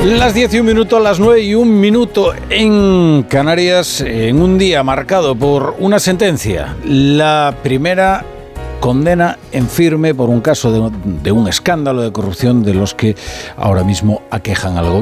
Las 10 y un minuto, las 9 y un minuto en Canarias, en un día marcado por una sentencia. La primera condena en firme por un caso de un escándalo de corrupción de los que ahora mismo aquejan al gobierno.